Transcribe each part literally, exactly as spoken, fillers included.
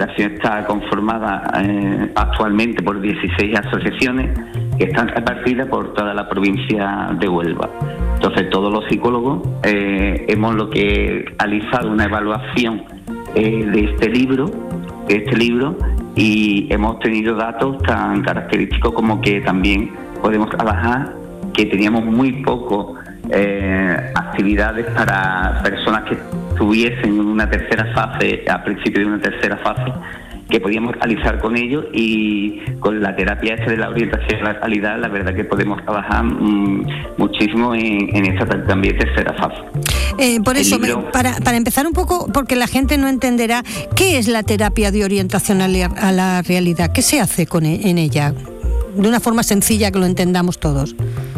orientación está conformada eh, actualmente por dieciséis asociaciones que están repartidas por toda la provincia de Huelva. Entonces todos los psicólogos eh, hemos lo que realizado una evaluación eh, de este libro, de este libro y hemos tenido datos tan característicos como que también podemos trabajar, que teníamos muy poco eh, actividades para personas que estuviesen en una tercera fase, a principio de una tercera fase, que podíamos realizar con ellos, y con la terapia esta de la orientación a la realidad, la verdad que podemos trabajar mmm, muchísimo en, en esta también tercera fase. Eh, por eso, libro, me, para, para empezar un poco, porque la gente no entenderá, ¿qué es la terapia de orientación a la, a la realidad? ¿Qué se hace con e, en ella? De una forma sencilla que lo entendamos todos.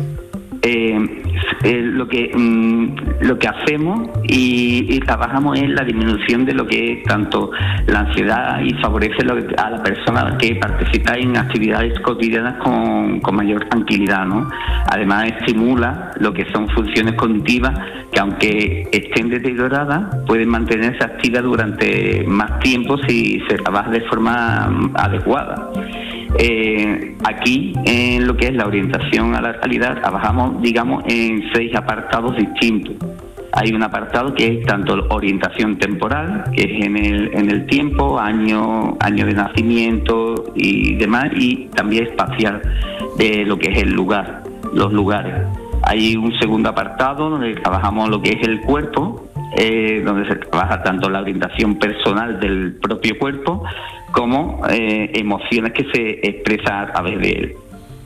Eh, eh, lo que mm, lo que hacemos y, y trabajamos es la disminución de lo que es tanto la ansiedad, y favorece lo que, a la persona que participa en actividades cotidianas con, con mayor tranquilidad, ¿no? Además estimula lo que son funciones cognitivas que, aunque estén deterioradas, pueden mantenerse activas durante más tiempo si se trabaja de forma adecuada. Eh, aquí, en lo que es la orientación a la realidad, trabajamos, digamos, en seis apartados distintos. Hay un apartado que es tanto orientación temporal, que es en el en el tiempo, año, año de nacimiento y demás, y también espacial, de lo que es el lugar, los lugares. Hay un segundo apartado donde trabajamos lo que es el cuerpo, eh, donde se trabaja tanto la orientación personal del propio cuerpo como eh, emociones que se expresan a través de él.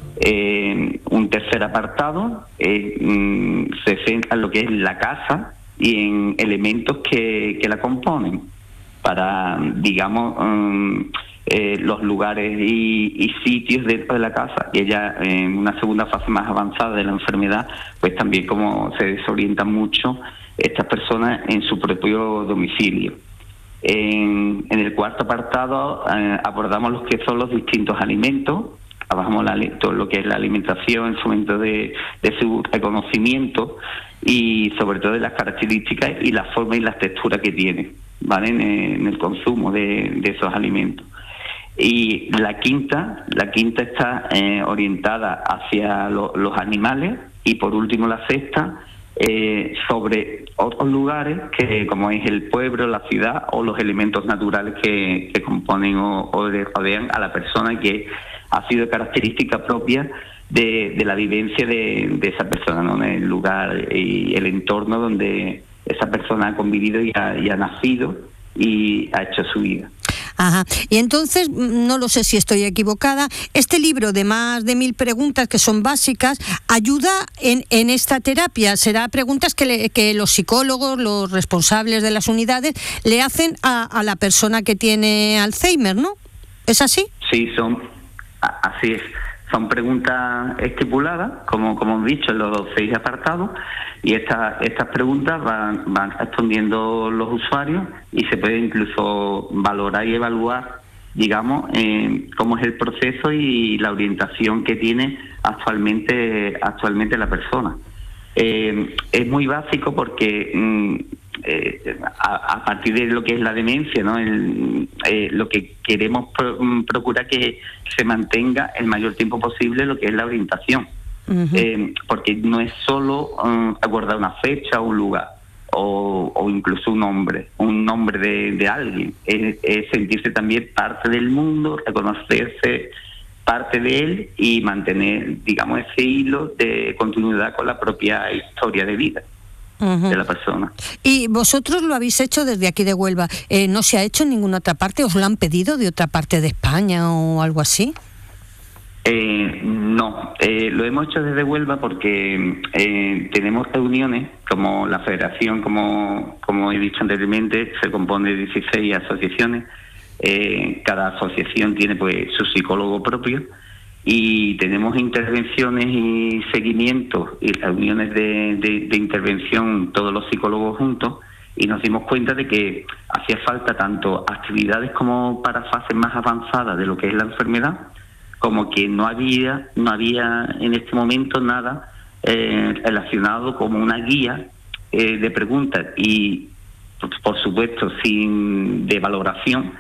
Eh, un tercer apartado eh, mm, se centra en lo que es la casa y en elementos que, que la componen, para, digamos, um, eh, los lugares y, y sitios dentro de la casa. Y ella, en una segunda fase más avanzada de la enfermedad, pues también como se desorientan mucho estas personas en su propio domicilio. En, en el cuarto apartado eh, abordamos los que son los distintos alimentos, trabajamos la, todo lo que es la alimentación, el fomento de, de su reconocimiento y sobre todo de las características y la forma y las texturas que tiene, ¿vale? En, en el consumo de, de esos alimentos. Y la quinta, la quinta está eh, orientada hacia lo, los animales, y por último la sexta, Eh, sobre otros lugares que, como es el pueblo, la ciudad o los elementos naturales que, que componen o, o rodean a la persona, que ha sido característica propia de, de la vivencia de, de esa persona, ¿no? El lugar y el entorno donde esa persona ha convivido y ha, y ha nacido y ha hecho su vida. Ajá. Y entonces, no lo sé si estoy equivocada, este libro de más de mil preguntas que son básicas, ayuda en, en esta terapia. Será preguntas que, le, que los psicólogos, los responsables de las unidades, le hacen a, a la persona que tiene Alzheimer, ¿no? ¿Es así? Sí, son, así es. Son preguntas estipuladas, como, como hemos dicho, en los seis apartados, y esta, estas preguntas van, van respondiendo los usuarios, y se puede incluso valorar y evaluar, digamos, eh, cómo es el proceso y la orientación que tiene actualmente, actualmente la persona. Eh, es muy básico porque mm, eh, a, a partir de lo que es la demencia, ¿no? El, eh, lo que queremos pro, procurar que se mantenga el mayor tiempo posible lo que es la orientación. Uh-huh. eh, porque no es solo um, acordar una fecha o un lugar, o, o incluso un nombre, un nombre de, de alguien. Es, es sentirse también parte del mundo, reconocerse parte de él y mantener, digamos, ese hilo de continuidad con la propia historia de vida uh-huh. de la persona. Y vosotros lo habéis hecho desde aquí de Huelva. Eh, ¿No se ha hecho en ninguna otra parte? ¿Os lo han pedido de otra parte de España o algo así? Eh, no, eh, lo hemos hecho desde Huelva porque eh, tenemos reuniones, como la federación, como, como he dicho anteriormente, se compone de dieciséis asociaciones. Eh, cada asociación tiene pues su psicólogo propio, y tenemos intervenciones y seguimientos y reuniones de, de, de intervención todos los psicólogos juntos, y nos dimos cuenta de que hacía falta tanto actividades como para fases más avanzadas de lo que es la enfermedad, como que no había no había en este momento nada eh, relacionado como una guía eh, de preguntas y, por supuesto, sin de valoración